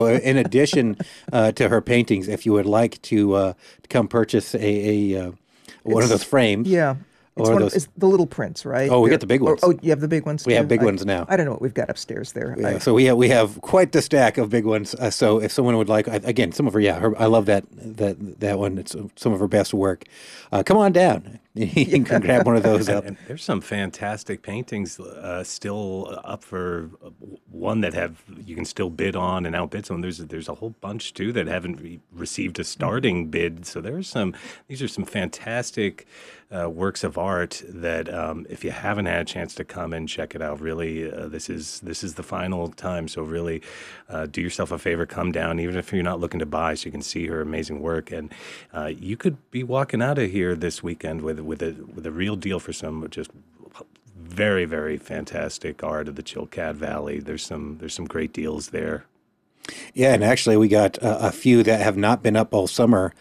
In addition to her paintings, if you would like to come purchase one of those frames, Yeah. or those. It's the little prints, right? Oh, we got the big ones. Oh, you have the big ones too? We have big ones now. I don't know what we've got upstairs there. Yeah, so we have quite the stack of big ones. So if someone would like, again, some of her, I love that one. It's some of her best work. Come on down. You can grab one of those up. And there's some fantastic paintings still up for one that you can still bid on and outbid some. There's a whole bunch too that haven't received a starting bid. So these are some fantastic works of art that if you haven't had a chance to come and check it out, really this is the final time. So really do yourself a favor, come down, even if you're not looking to buy, so you can see her amazing work. And you could be walking out of here this weekend with a real deal for some just very, very fantastic art of the Chilkat Valley. There's some great deals there. Yeah, and actually we got a few that have not been up all summer.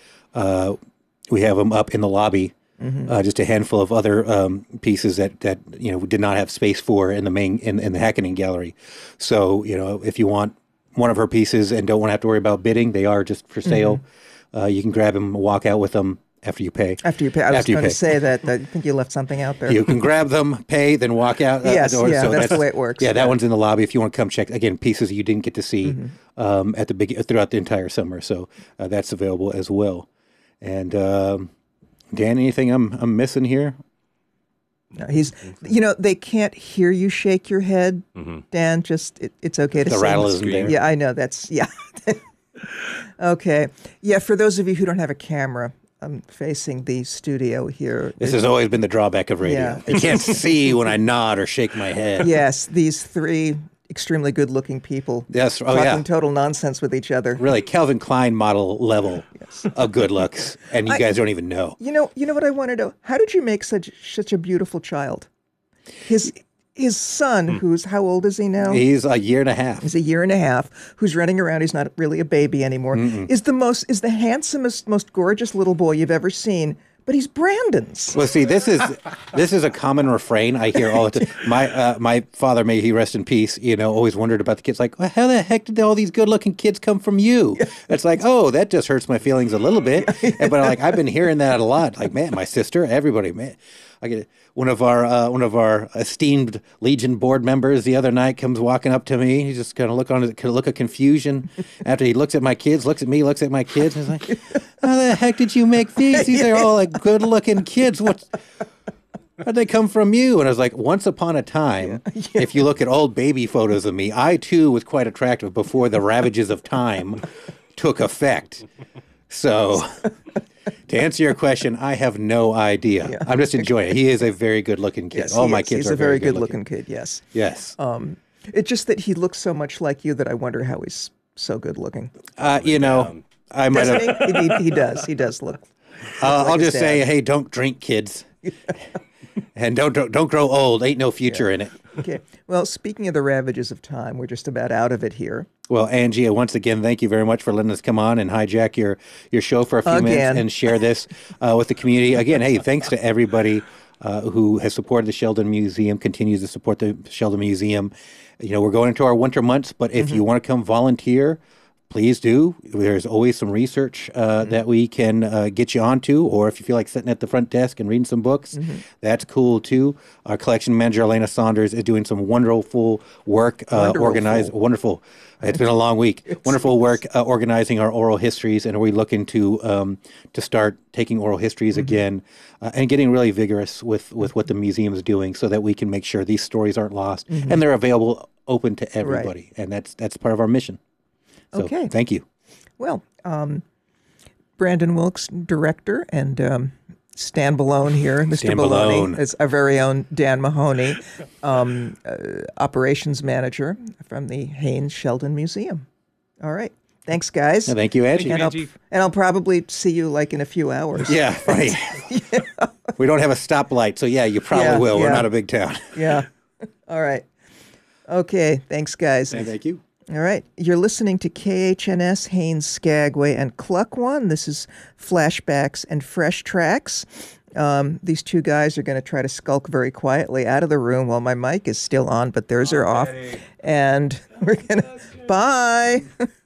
We have them up in the lobby. Just a handful of other pieces that we did not have space for in the main in the Hackening Gallery. So if you want one of her pieces and don't want to have to worry about bidding, they are just for sale. You can grab them, and walk out with them after you pay. After you pay. I was going to say that. I think you left something out there. You can grab them, pay, then walk out. Yes, the door. yeah, So that's the way it works. Yeah, that one's in the lobby if you want to come check. Again, pieces you didn't get to see throughout the entire summer. So that's available as well. And Dan, anything I'm missing here? No, they can't hear you shake your head, Dan. Just it's okay to the say rattle isn't there. Yeah, I know yeah. Okay, yeah. For those of you who don't have a camera, I'm facing the studio here. This has always been the drawback of radio. Yeah. You can't see when I nod or shake my head. Yes, these three extremely good-looking people. Yes, talking total nonsense with each other. Really, Calvin Klein model level of good looks, and you guys don't even know. You know what I want to know? How did you make such a beautiful child? His son, who's how old is he now? He's a year and a half. He's a year and a half. Who's running around? He's not really a baby anymore. Is the handsomest, most gorgeous little boy you've ever seen. But he's Brandon's. Well, see, this is a common refrain I hear all the time. My father, may he rest in peace, always wondered about the kids. Like, well, how the heck did all these good-looking kids come from you? It's like, oh, that just hurts my feelings a little bit. But I've been hearing that a lot. Like, man, my sister, everybody, man. I get one of our esteemed Legion board members the other night comes walking up to me. He's just kind of look of confusion after he looks at my kids, looks at me, looks at my kids. And he's like, how the heck did you make these? These are all like good looking kids. How'd they come from you? And I was like, once upon a time, if you look at old baby photos of me, I too was quite attractive before the ravages of time took effect. So to answer your question, I have no idea. Yeah. I'm just enjoying it. He is a very good-looking kid. Yes, all my kids he's are a very good-looking kid, yes. Yes. It's just that he looks so much like you that I wonder how he's so good-looking. I might have. He does. He does look. I'll just say, hey, don't drink, kids. And don't grow old. Ain't no future in it. Okay. Well, speaking of the ravages of time, we're just about out of it here. Well, Angie, once again, thank you very much for letting us come on and hijack your show for a few minutes and share this with the community. Again, hey, thanks to everybody who has supported the Sheldon Museum, continues to support the Sheldon Museum. We're going into our winter months, but if you want to come volunteer, please do. There's always some research that we can get you onto, or if you feel like sitting at the front desk and reading some books, that's cool too. Our collection manager, Elena Saunders, is doing some wonderful work, wonderful. It's been a long week. Wonderful work organizing our oral histories, and we're looking to start taking oral histories again and getting really vigorous with what the museum is doing so that we can make sure these stories aren't lost and they're available, open to everybody. Right. And that's part of our mission. So, okay. Thank you. Well, Brandon Wilkes, director, and Stan Balone here. Mr. Balone is our very own Dan Mahoney, operations manager from the Haynes Sheldon Museum. All right. Thanks, guys. Thank you, Angie. And I'll probably see you in a few hours. Yeah, right. We don't have a stoplight, so you probably will. Yeah. We're not a big town. Yeah. All right. Okay. Thanks, guys. And thank you. All right. You're listening to KHNS, Haines, Skagway, and Cluck One. This is Flashbacks and Fresh Tracks. These two guys are going to try to skulk very quietly out of the room while my mic is still on, but theirs are off. And we're going to... Bye.